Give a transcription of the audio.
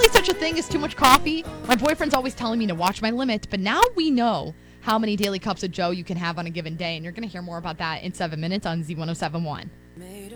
be such a thing as too much coffee? My boyfriend's always telling me to watch my limit, but now we know how many daily cups of Joe you can have on a given day, and you're going to hear more about that in 7 minutes on Z1071.